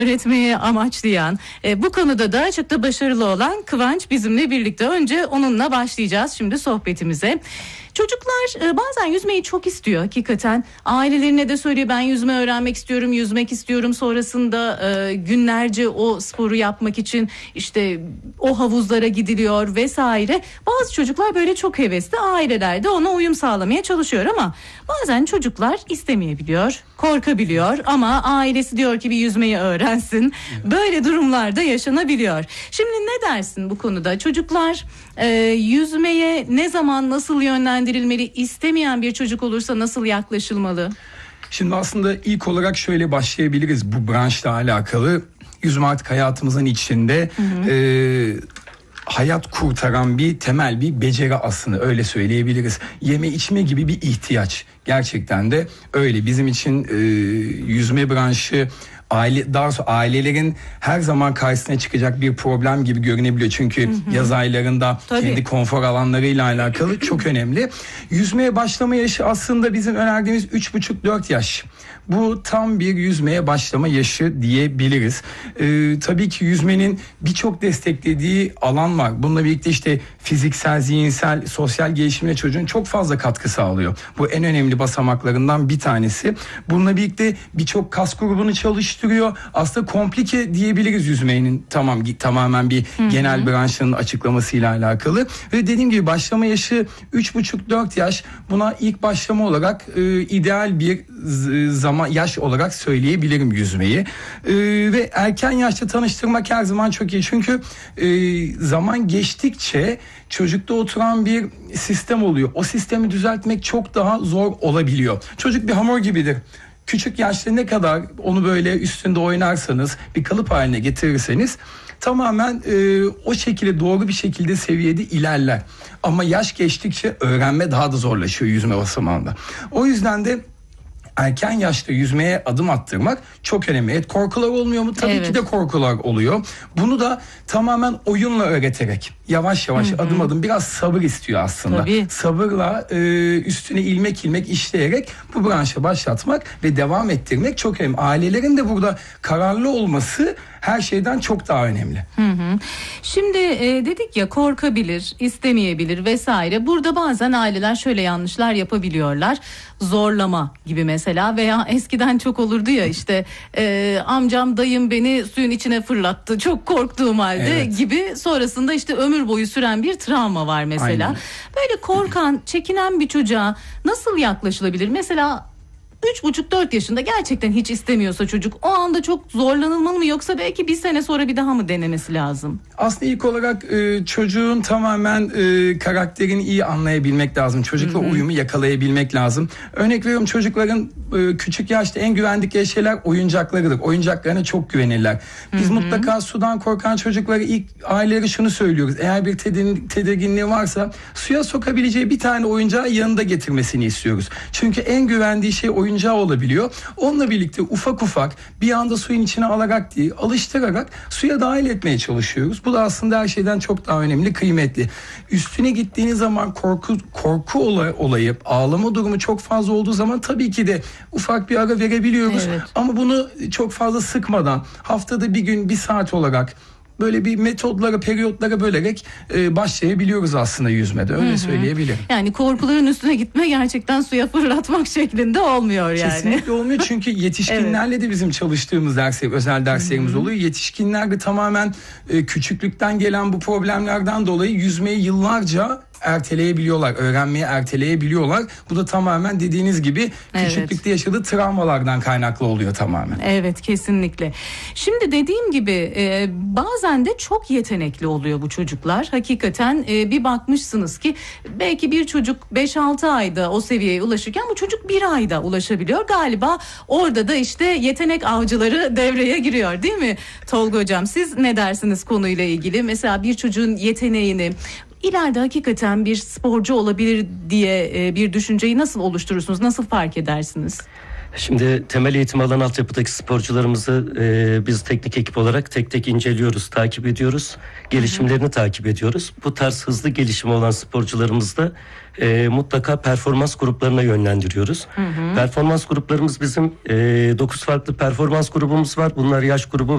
öğretmeye amaçlayan, bu konuda da çok da başarılı olan Kıvanç bizimle birlikte. Önce onunla başlayacağız şimdi sohbetimize. Çocuklar bazen yüzmeyi çok istiyor hakikaten. Ailelerine de söylüyor, ben yüzme öğrenmek istiyorum, yüzmek istiyorum. Sonrasında günlerce o sporu yapmak için işte o havuzlara gidiliyor vesaire. Bazı çocuklar böyle çok hevesli, aileler de ona uyum sağlamaya çalışıyor ama bazen çocuklar istemeyebiliyor, korkabiliyor ama ailesi diyor ki bir yüzmeyi öğrensin. Böyle durumlarda yaşanabiliyor. Şimdi ne dersin bu konuda? Çocuklar yüzmeye ne zaman, nasıl yönlendirilmeli? İstemeyen bir çocuk olursa nasıl yaklaşılmalı? Şimdi aslında ilk olarak şöyle başlayabiliriz bu branşla alakalı. Yüzme artık hayatımızın içinde hayat kurtaran bir temel bir beceri aslında, öyle söyleyebiliriz. Yeme içme gibi bir ihtiyaç. Gerçekten de öyle. Bizim için yüzme branşı daha doğrusu ailelerin her zaman karşısına çıkacak bir problem gibi görünebiliyor. Çünkü yaz aylarında kendi konfor alanlarıyla alakalı çok önemli. Yüzmeye başlama yaşı aslında bizim önerdiğimiz 3,5-4 yaş. Bu tam bir yüzmeye başlama yaşı diyebiliriz. Tabii ki yüzmenin birçok desteklediği alan var. Bununla birlikte işte fiziksel, zihinsel, sosyal gelişimine çocuğun çok fazla katkı sağlıyor. Bu en önemli basamaklarından bir tanesi. Bununla birlikte birçok kas grubunu çalıştırıyor. Aslında komplike diyebiliriz yüzmenin tamamen bir genel branşının açıklamasıyla alakalı. Ve dediğim gibi başlama yaşı 3,5-4 yaş. Buna ilk başlama olarak ideal bir yaş olarak söyleyebilirim yüzmeyi. Ve erken yaşta tanıştırmak her zaman çok iyi. Çünkü zaman geçtikçe çocukta oturan bir sistem oluyor. O sistemi düzeltmek çok daha zor olabiliyor. Çocuk bir hamur gibidir. Küçük yaşta ne kadar onu böyle üstünde oynarsanız, bir kalıp haline getirirseniz tamamen o şekilde, doğru bir şekilde seviyede ilerler. Ama yaş geçtikçe öğrenme daha da zorlaşıyor yüzme basamağında. O yüzden de erken yaşta yüzmeye adım attırmak çok önemli. Evet, korkular olmuyor mu? Tabii ki de korkular oluyor. Bunu da tamamen oyunla öğreterek, yavaş yavaş, adım adım, biraz sabır istiyor aslında. Tabii. Sabırla üstüne ilmek ilmek işleyerek bu branşa başlatmak ve devam ettirmek çok önemli. Ailelerin de burada kararlı olması her şeyden çok daha önemli. Şimdi dedik ya, korkabilir, istemeyebilir vesaire. Burada bazen aileler şöyle yanlışlar yapabiliyorlar. Zorlama gibi mesela, veya eskiden çok olurdu ya işte amcam, dayım beni suyun içine fırlattı çok korktuğum halde gibi, sonrasında işte ömür boyu süren bir travma var mesela. Aynen. Böyle korkan, çekinen bir çocuğa nasıl yaklaşılabilir? Mesela 3,5-4 yaşında gerçekten hiç istemiyorsa çocuk, o anda çok zorlanılmalı mı, yoksa belki bir sene sonra bir daha mı denemesi lazım? Aslında ilk olarak çocuğun tamamen karakterini iyi anlayabilmek lazım. Çocukla uyumu yakalayabilmek lazım. Örnek veriyorum, çocukların küçük yaşta en güvendikleri şeyler oyuncaklarıdır. Oyuncaklarına çok güvenirler. Biz mutlaka sudan korkan çocuklara ilk aileleri şunu söylüyoruz. Eğer bir tedirginliği varsa suya sokabileceği bir tane oyuncağı yanında getirmesini istiyoruz. Çünkü en güvendiği şey oyuncağı olabiliyor. Onunla birlikte ufak ufak bir anda suyun içine alarak değil, alıştırarak suya dahil etmeye çalışıyoruz. Bu da aslında her şeyden çok daha önemli, kıymetli. Üstüne gittiğiniz zaman korku olayı, ağlama durumu çok fazla olduğu zaman tabii ki de ufak bir ara verebiliyoruz. Evet. Ama bunu çok fazla sıkmadan, haftada bir gün, bir saat olarak böyle bir metodlara, periyotlara bölerek başlayabiliyoruz aslında yüzmede. Öyle söyleyebilirim. Yani korkuların üstüne gitme gerçekten suya fırlatmak şeklinde olmuyor yani. Kesinlikle olmuyor, çünkü yetişkinlerle de bizim çalıştığımız özel derslerimiz oluyor. Yetişkinler de tamamen küçüklükten gelen bu problemlerden dolayı yüzmeyi yıllarca erteleyebiliyorlar, öğrenmeyi erteleyebiliyorlar. Bu da tamamen dediğiniz gibi küçüklükte yaşadığı travmalardan kaynaklı oluyor tamamen. Evet, kesinlikle. Şimdi dediğim gibi bazen de çok yetenekli oluyor bu çocuklar. Hakikaten bir bakmışsınız ki belki bir çocuk 5-6 ayda o seviyeye ulaşırken bu çocuk 1 ayda ulaşabiliyor. Galiba orada da işte yetenek avcıları devreye giriyor, değil mi Tolga Hocam? Siz ne dersiniz konuyla ilgili? Mesela bir çocuğun yeteneğini, İleride hakikaten bir sporcu olabilir diye bir düşünceyi nasıl oluşturursunuz? Nasıl fark edersiniz? Şimdi temel eğitim alan altyapıdaki sporcularımızı biz teknik ekip olarak tek tek inceliyoruz, takip ediyoruz. Gelişimlerini takip ediyoruz. Bu tarz hızlı gelişimi olan sporcularımızda mutlaka performans gruplarına yönlendiriyoruz. Performans gruplarımız bizim 9 farklı performans grubumuz var. Bunlar yaş grubu